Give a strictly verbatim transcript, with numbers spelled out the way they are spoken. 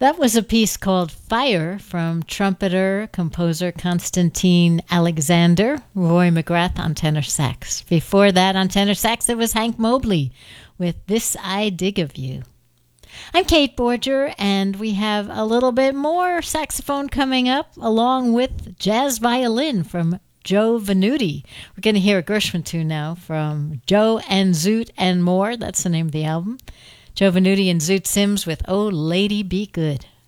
That was a piece called Fire from trumpeter, composer Konstantin Alexander, Roy McGrath on tenor sax. Before that, on tenor sax, it was Hank Mobley with This I Dig of You. I'm Kate Borger, and we have a little bit more saxophone coming up, along with jazz violin from Joe Venuti. We're going to hear a Gershwin tune now from Joe and Zoot and More. That's the name of the album. Joe Venuti and Zoot Sims with Oh Lady Be Good.